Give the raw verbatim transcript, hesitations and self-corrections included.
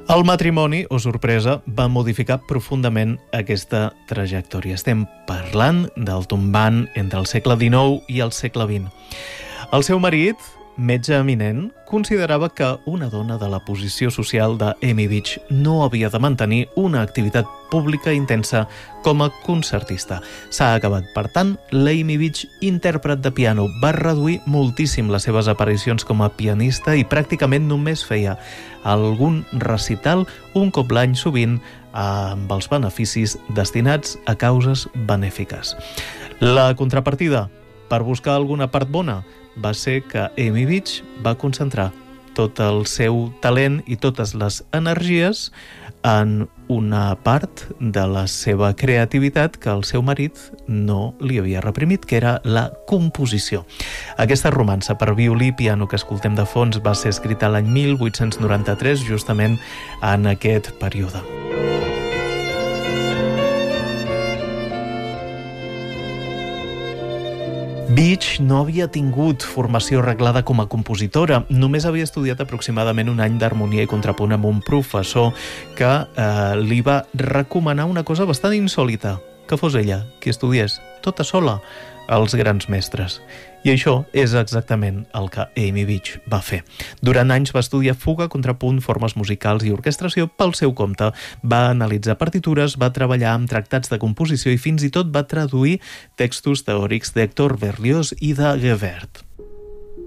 El matrimoni, o sorpresa, va modificar profundament aquesta trajectòria. Estem parlant del tombant entre el segle dinou i el segle vint. El seu marit, metge eminent, considerava que una dona de la posició social de Amy Beach no havia de mantenir una activitat pública intensa com a concertista. S'ha acabat, per tant, l'Amy Beach, intèrpret de piano, va reduir moltíssim les seves aparicions com a pianista i pràcticament només feia algun recital un cop l'any, sovint amb els beneficis destinats a causes benèfiques. La contrapartida, per buscar alguna part bona, va ser que Amy Beach va concentrar tot el seu talent i totes les energies en una part de la seva creativitat que el seu marit no li havia reprimit, que era la composició. Aquesta romança per violí i piano que escoltem de fons va ser escrita l'any mil vuit-cents noranta-tres, justament en aquest període. Beach no havia tingut formació reglada com a compositora, només havia estudiat aproximadament un any d'harmonia i contrapunt amb un professor que eh, li va recomanar una cosa bastant insòlita, que fos ella qui estudiés tota sola els grans mestres. I això és exactament el que Amy Beach va fer. Durant anys va estudiar fuga, contrapunt, formes musicals i orquestració pel seu compte. Va analitzar partitures, va treballar amb tractats de composició i fins i tot va traduir textos teòrics d'Hector Berlioz i de Gebert.